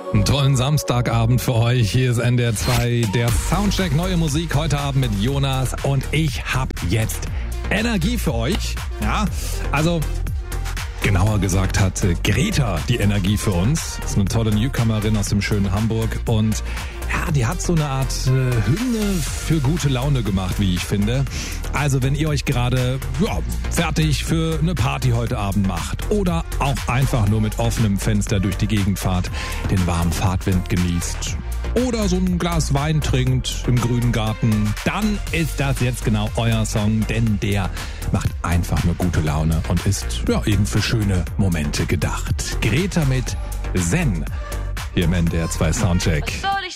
Einen tollen Samstagabend für euch. Hier ist NDR 2, der Soundcheck, neue Musik heute Abend mit Jonas und ich hab jetzt Energie für euch. Ja, also genauer gesagt hat Greta die Energie für uns. Das ist eine tolle Newcomerin aus dem schönen Hamburg und ja, die hat so eine Art Hymne für gute Laune gemacht, wie ich finde. Also wenn ihr euch gerade fertig für eine Party heute Abend macht oder auch einfach nur mit offenem Fenster durch die Gegend fahrt, den warmen Fahrtwind genießt oder so ein Glas Wein trinkt im grünen Garten, dann ist das jetzt genau euer Song, denn der macht einfach nur gute Laune und ist eben für schöne Momente gedacht. Greta mit Zen hier im NDR 2 Soundcheck.